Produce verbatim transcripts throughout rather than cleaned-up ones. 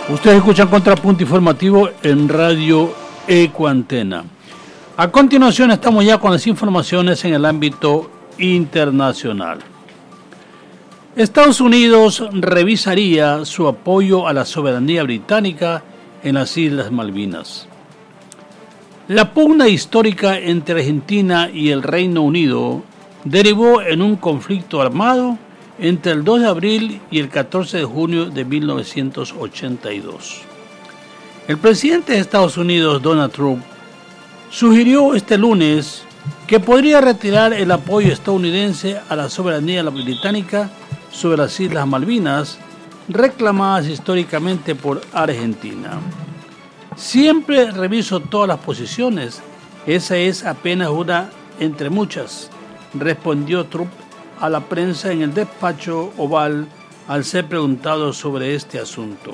Ustedes escuchan Contrapunto Informativo en Radio Ecuantena. A continuación estamos ya con las informaciones en el ámbito internacional. Estados Unidos revisaría su apoyo a la soberanía británica en las Islas Malvinas. La pugna histórica entre Argentina y el Reino Unido derivó en un conflicto armado entre el dos de abril y el catorce de junio de mil novecientos ochenta y dos. El presidente de Estados Unidos, Donald Trump, sugirió este lunes que podría retirar el apoyo estadounidense a la soberanía británica sobre las Islas Malvinas, reclamadas históricamente por Argentina. Siempre reviso todas las posiciones, esa es apenas una entre muchas, respondió Trump a la prensa en el despacho Oval al ser preguntado sobre este asunto.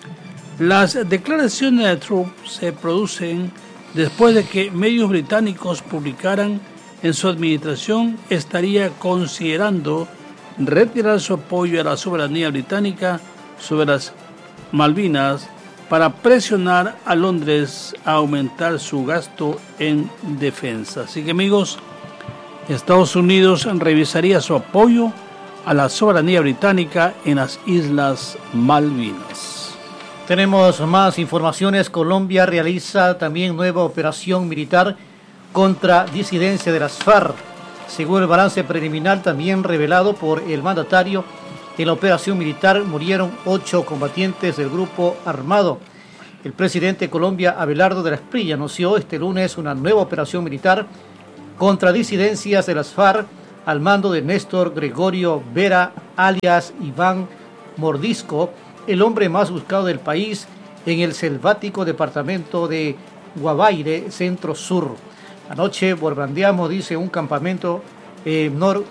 Las declaraciones de Trump se producen después de que medios británicos publicaran en su administración estaría considerando retirar su apoyo a la soberanía británica sobre las Malvinas para presionar a Londres a aumentar su gasto en defensa. Así que, amigos, Estados Unidos revisaría su apoyo a la soberanía británica en las Islas Malvinas. Tenemos más informaciones. Colombia realiza también nueva operación militar contra disidencia de las FARC. Según el balance preliminar también revelado por el mandatario, en la operación militar murieron ocho combatientes del grupo armado. El presidente de Colombia, Abelardo de la Espriella, anunció este lunes una nueva operación militar contra disidencias de las FARC al mando de Néstor Gregorio Vera, alias Iván Mordisco, el hombre más buscado del país en el selvático departamento de Guabaire, centro sur. Anoche bombardeamos, dice, un campamento eh, nor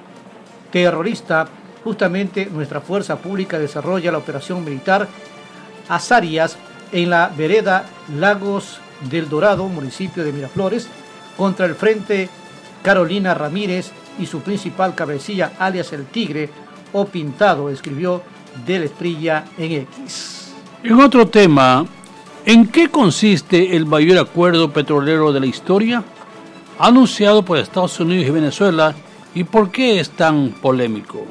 terrorista. Justamente nuestra fuerza pública desarrolla la operación militar Azarias en la vereda Lagos del Dorado, municipio de Miraflores, contra el Frente Carolina Ramírez y su principal cabecilla, alias el Tigre o Pintado, escribió de la Espriella en X. En otro tema, ¿en qué consiste el mayor acuerdo petrolero de la historia? Anunciado por Estados Unidos y Venezuela, ¿y por qué es tan polémico?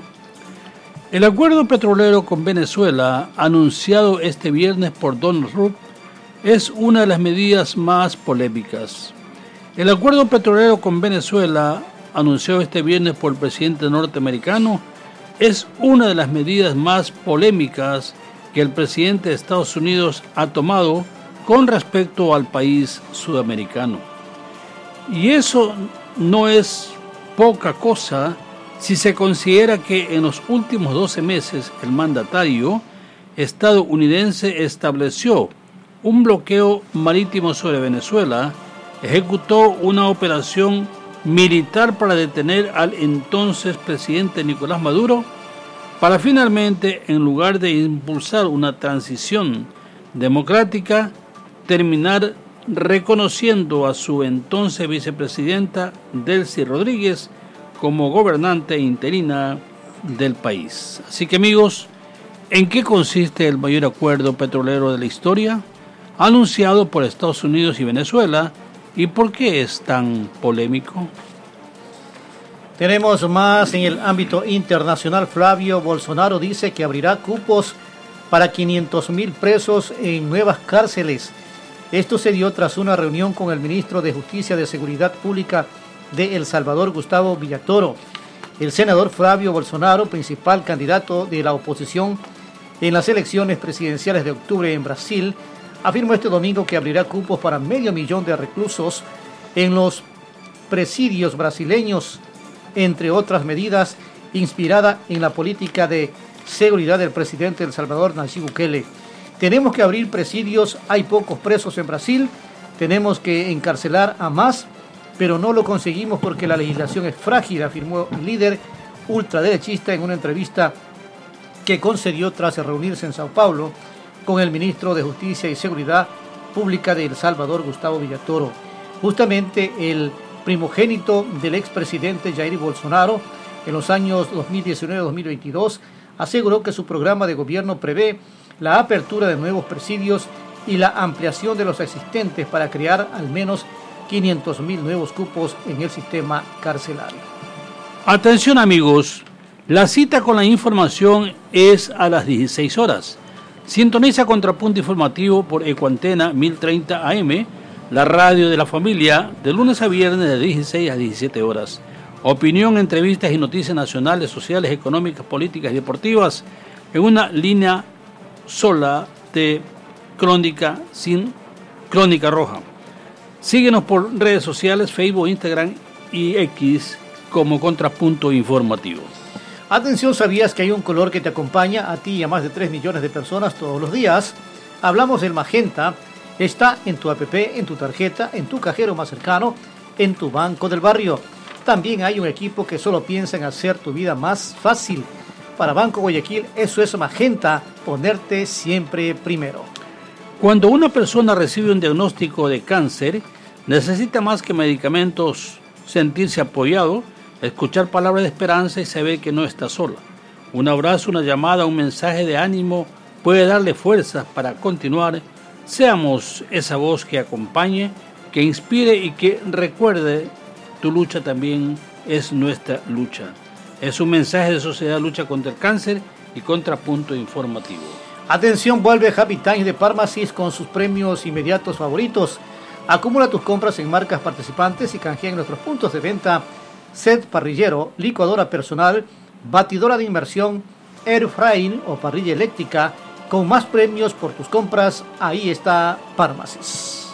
El acuerdo petrolero con Venezuela, anunciado este viernes por Donald Trump, es una de las medidas más polémicas. El acuerdo petrolero con Venezuela, anunciado este viernes por el presidente norteamericano, es una de las medidas más polémicas que el presidente de Estados Unidos ha tomado con respecto al país sudamericano. Y eso no es poca cosa si se considera que en los últimos doce meses el mandatario estadounidense estableció un bloqueo marítimo sobre Venezuela, ejecutó una operación militar para detener al entonces presidente Nicolás Maduro, para finalmente, en lugar de impulsar una transición democrática, terminar reconociendo a su entonces vicepresidenta Delcy Rodríguez como gobernante interina del país. Así que, amigos, ¿en qué consiste el mayor acuerdo petrolero de la historia? Anunciado por Estados Unidos y Venezuela, ¿y por qué es tan polémico? Tenemos más en el ámbito internacional. Flavio Bolsonaro dice que abrirá cupos para quinientos mil presos en nuevas cárceles. Esto se dio tras una reunión con el ministro de Justicia y de Seguridad Pública de El Salvador, Gustavo Villatoro. El senador Flavio Bolsonaro, principal candidato de la oposición en las elecciones presidenciales de octubre en Brasil, afirmó este domingo que abrirá cupos para medio millón de reclusos en los presidios brasileños, entre otras medidas inspirada en la política de seguridad del presidente de El Salvador, Nayib Bukele. Tenemos que abrir presidios, hay pocos presos en Brasil, tenemos que encarcelar a más, pero no lo conseguimos porque la legislación es frágil, afirmó el líder ultraderechista en una entrevista que concedió tras reunirse en Sao Paulo con el ministro de Justicia y Seguridad Pública de El Salvador, Gustavo Villatoro. Justamente el primogénito del expresidente Jair Bolsonaro en los años dos mil diecinueve a dos mil veintidós aseguró que su programa de gobierno prevé la apertura de nuevos presidios y la ampliación de los existentes para crear al menos quinientos mil nuevos cupos en el sistema carcelario. Atención amigos, la cita con la información es a las dieciséis horas. Sintoniza Contrapunto Informativo por Ecuantena mil treinta A M, la radio de la familia, de lunes a viernes de dieciséis a diecisiete horas. Opinión, entrevistas y noticias nacionales, sociales, económicas, políticas y deportivas en una línea sola de crónica sin crónica roja. Síguenos por redes sociales, Facebook, Instagram y X como Contrapunto Informativo. Atención, ¿sabías que hay un color que te acompaña a ti y a más de tres millones de personas todos los días? Hablamos del magenta. Está en tu app, en tu tarjeta, en tu cajero más cercano, en tu banco del barrio. También hay un equipo que solo piensa en hacer tu vida más fácil. Para Banco Guayaquil, eso es magenta, ponerte siempre primero. Cuando una persona recibe un diagnóstico de cáncer, necesita más que medicamentos, sentirse apoyado, escuchar palabras de esperanza y saber que no está sola. Un abrazo, una llamada, un mensaje de ánimo puede darle fuerzas para continuar. Seamos esa voz que acompañe, que inspire y que recuerde, tu lucha también es nuestra lucha. Es un mensaje de Sociedad Lucha contra el Cáncer y Contrapunto Informativo. Atención, vuelve Happy Times de Pharmacy's con sus premios inmediatos favoritos. Acumula tus compras en marcas participantes y canjea en nuestros puntos de venta set parrillero, licuadora personal, batidora de inmersión, air frying o parrilla eléctrica. Con más premios por tus compras, ahí está Pharmacy's.